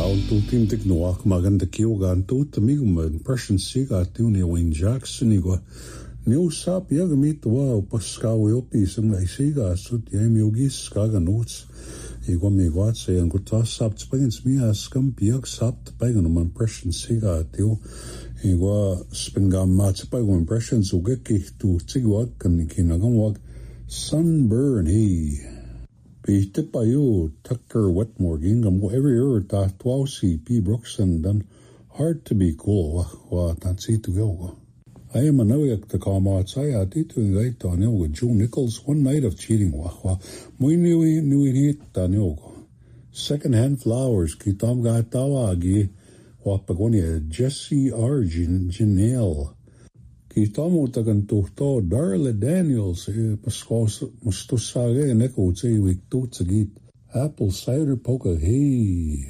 tu tim dik noak maganda kiogan tu tamiguma impression siga tu ni Wayne Jackson igwa new sap yagamit wa paskawi opi sanga siga sut yamyogis kaga notes igwa migwa say ang gutas sap spagins mi askam piak sap pagan impression siga tu igwa spingam mat pagan impressions ugeki tu tigwa kan kinagam sunburn he Pete Bayo, Tucker Wetmore, Gingham, every year, that Twausi, P. Brookson, done hard to be cool, that's it to go. I am a Noyak to come outside, I did to invite on with Joe Nichols one night of cheating, we knew it, Daniogo. Second-hand flowers, Kitam Gatawagi, Wapagonia, Jesse R. Janelle. Kitamo tagan tuhto Darla Daniels paskos mustusage neko tse week tutsagit apple cider poker hey.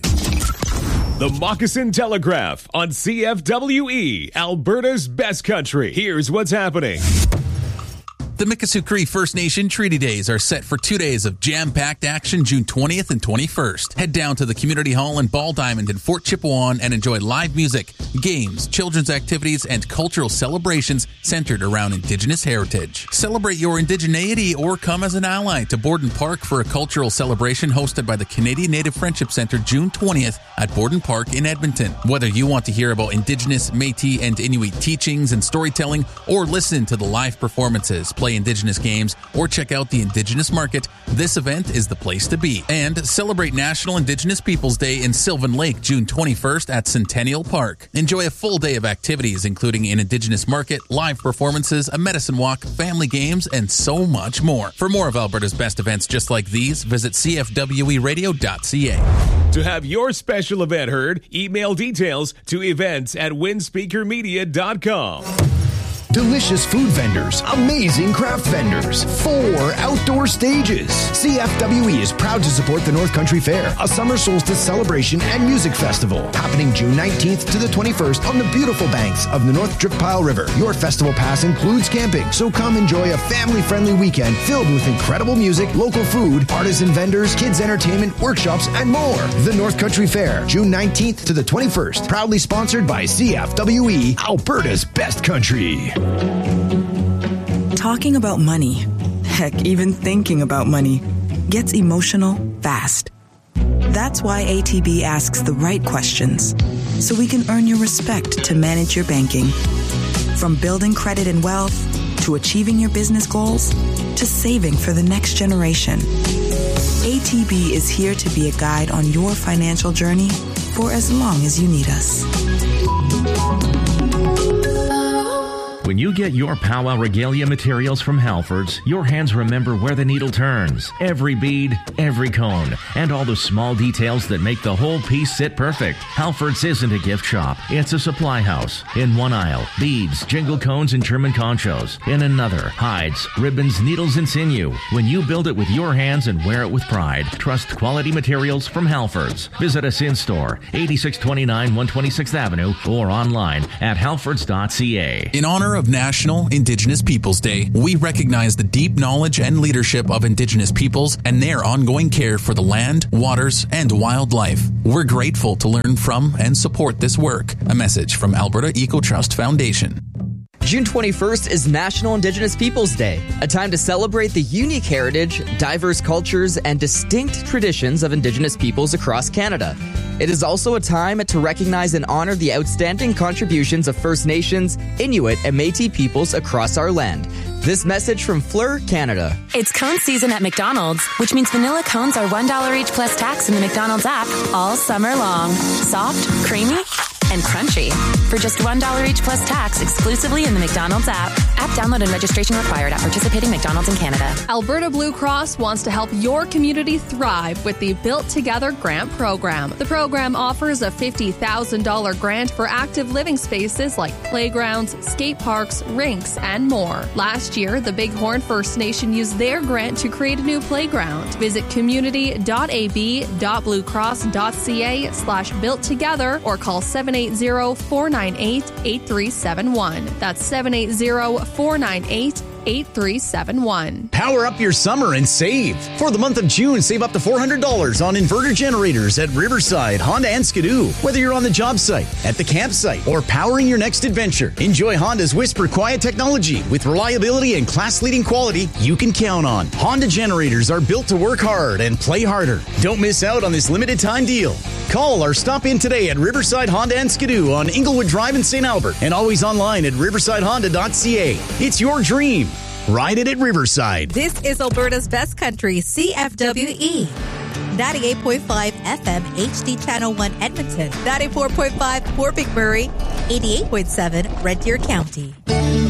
The Moccasin Telegraph on CFWE, Alberta's best country. Here's what's happening. The Mikisew Cree First Nation Treaty Days are set for 2 days of jam-packed action June 20th and 21st. Head down to the Community Hall in Ball Diamond in Fort Chipewyan and enjoy live music, games, children's activities, and cultural celebrations centered around Indigenous heritage. Celebrate your indigeneity or come as an ally to Borden Park for a cultural celebration hosted by the Canadian Native Friendship Centre June 20th at Borden Park in Edmonton. Whether you want to hear about Indigenous, Métis, and Inuit teachings and storytelling or listen to the live performances, play Indigenous games, or check out the Indigenous Market, this event is the place to be. And celebrate National Indigenous Peoples Day in Sylvan Lake June 21st at Centennial Park. Enjoy a full day of activities including an Indigenous Market, live performances, a medicine walk, family games, and so much more. For more of Alberta's best events just like these, visit cfweradio.ca. To have your special event heard, email details to events@windspeakermedia.com. Delicious food vendors, amazing craft vendors, 4 outdoor stages. CFWE is proud to support the North Country Fair, a summer solstice celebration and music festival happening June 19th to the 21st on the beautiful banks of the North Dripile River. Your festival pass includes camping, so come enjoy a family-friendly weekend filled with incredible music, local food, artisan vendors, kids entertainment, workshops, and more. The North Country Fair, June 19th to the 21st, proudly sponsored by CFWE, Alberta's best country. Talking about money, heck, even thinking about money, gets emotional fast. That's why ATB asks the right questions, so we can earn your respect to manage your banking. From building credit and wealth, to achieving your business goals, to saving for the next generation. ATB is here to be a guide on your financial journey for as long as you need us. When you get your Powwow Regalia materials from Halfords, your hands remember where the needle turns. Every bead, every cone, and all the small details that make the whole piece sit perfect. Halfords isn't a gift shop. It's a supply house. In one aisle, beads, jingle cones, and German conchos. In another, hides, ribbons, needles, and sinew. When you build it with your hands and wear it with pride, trust quality materials from Halfords. Visit us in-store, 8629 126th Avenue, or online at halfords.ca. In honor of National Indigenous Peoples Day, we recognize the deep knowledge and leadership of Indigenous peoples and their ongoing care for the land, waters, and wildlife. We're grateful to learn from and support this work. A message from Alberta Eco Trust Foundation. June 21st is National Indigenous Peoples Day, a time to celebrate the unique heritage, diverse cultures, and distinct traditions of Indigenous peoples across Canada. It is also a time to recognize and honor the outstanding contributions of First Nations, Inuit, and Métis peoples across our land. This message from Fleur, Canada. It's cone season at McDonald's, which means vanilla cones are $1 each plus tax in the McDonald's app all summer long. Soft, creamy, and crunchy. For just $1 each plus tax exclusively in the McDonald's app. App download and registration required at participating McDonald's in Canada. Alberta Blue Cross wants to help your community thrive with the Built Together Grant Program. The program offers a $50,000 grant for active living spaces like playgrounds, skate parks, rinks, and more. Last year, the Bighorn First Nation used their grant to create a new playground. Visit community.ab.bluecross.ca/built together or call 780-498-8371. That's 780-498-8371. 8371. Power up your summer and save. For the month of June, save up to $400 on inverter generators at Riverside, Honda and Skidoo. Whether you're on the job site, at the campsite, or powering your next adventure, enjoy Honda's Whisper Quiet technology with reliability and class-leading quality you can count on. Honda generators are built to work hard and play harder. Don't miss out on this limited time deal. Call or stop in today at Riverside Honda and Skidoo on Inglewood Drive in St. Albert and always online at riversidehonda.ca. It's your dream. Ride it at Riverside. This is Alberta's Best Country, CFWE. 98.5 FM, HD Channel 1 Edmonton. 94.5 Fort McMurray. 88.7 Red Deer County.